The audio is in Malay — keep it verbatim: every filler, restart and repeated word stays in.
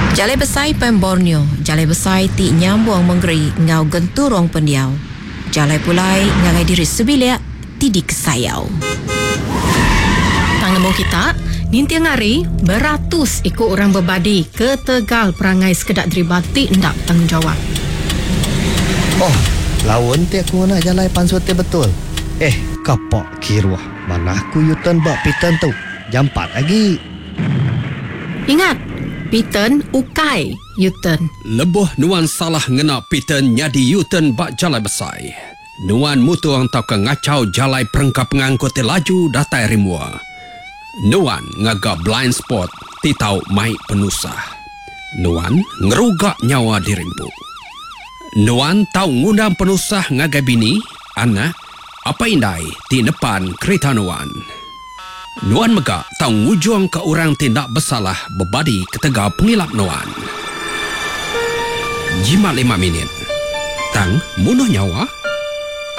Jalai besai pen Borneo, jalai besai ti nyambung menggeri ngau genturong pendiau. Jalai pulai ngagai diri sebilia ti di kesayau. Tang nemu kita, ninti ngari beratus ikut orang berbadi ke Tegal perangai sekedak deribati ndak tanggungjawab. Oh, lawan ti aku nak jalai pansuti betul. Eh, kapak kiruah. Mana aku yutan bak pitan tu. Jam empat lagi. Ingat, Piten ukai Yuten. Lebuh nuan salah ngena Piten nyadi Yuten bak jalai besai. Nuan mutu ang tau ke ngacau jalai perengkap pengangkut laju datai rimua. Nuan ngagak blind spot ti tau mai penusah. Nuan ngerugak nyawa dirimpu. Nuan tau ngundang penusah ngagai bini, anak, apa indai ti depan kereta Nuan. Nuan megak tau ngujung ke orang tindak bersalah berbadi ketegau pengilap Nuan. Jimat lima minit. Tang munuh nyawa